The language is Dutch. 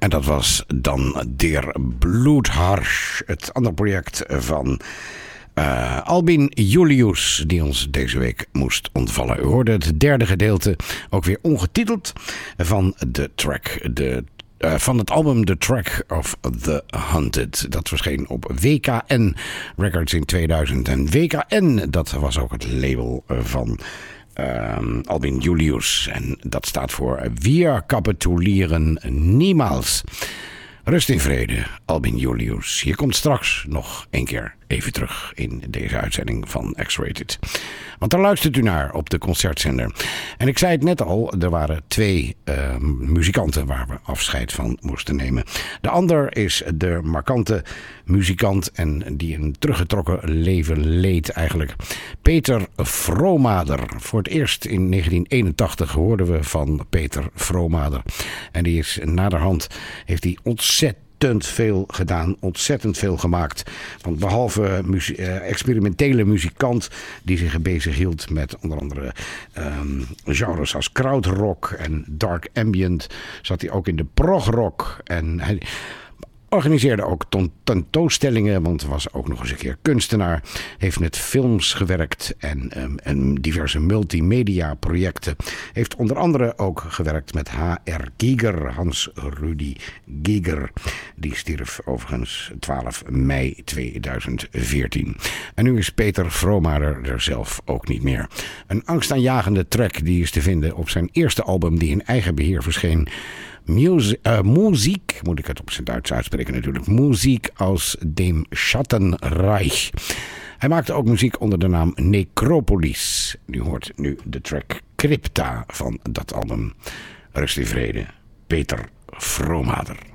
En dat was dan Der Bloedharsch, het andere project van Albin Julius, die ons deze week moest ontvallen. U hoorde het derde gedeelte, ook weer ongetiteld, van de track, van het album The Track of the Hunted. Dat verscheen op WKN Records in 2000. En WKN, dat was ook het label van Albin Julius. En dat staat voor Wir capitulieren niemals. Rust in vrede, Albin Julius. Je komt straks nog een keer even terug in deze uitzending van X-Rated. Want daar luistert u naar op de concertzender. En ik zei het net al, er waren twee muzikanten waar we afscheid van moesten nemen. De ander is de markante muzikant en die een teruggetrokken leven leed eigenlijk. Peter Vromader. Voor het eerst in 1981 hoorden we van Peter Vromader. En die is naderhand, heeft hij ontzettend veel gedaan, ontzettend veel gemaakt. Want behalve experimentele muzikant die zich bezig hield met onder andere genres als krautrock en dark ambient, zat hij ook in de progrock en hij organiseerde ook tentoonstellingen, want was ook nog eens een keer kunstenaar. Heeft met films gewerkt en diverse multimedia projecten. Heeft onder andere ook gewerkt met H.R. Giger, Hans Rudy Giger. Die stierf overigens 12 mei 2014. En nu is Peter Vromader er zelf ook niet meer. Een angstaanjagende track die is te vinden op zijn eerste album die in eigen beheer verscheen. Muziek, moet ik het op zijn Duits uitspreken natuurlijk. Muziek aus dem Schattenreich. Hij maakte ook muziek onder de naam Necropolis. U hoort nu de track Crypta van dat album. Rust in vrede, Peter Vromader.